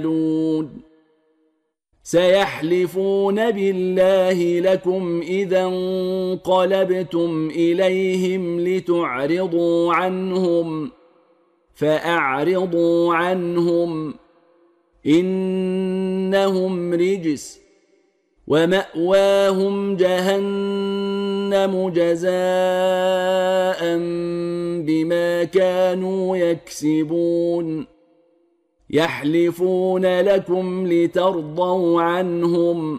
سيحلفون بالله لكم إذا انقلبتم إليهم لتعرضوا عنهم فأعرضوا عنهم إنهم رجس ومأواهم جهنم جزاء بما كانوا يكسبون يحلفون لكم لترضوا عنهم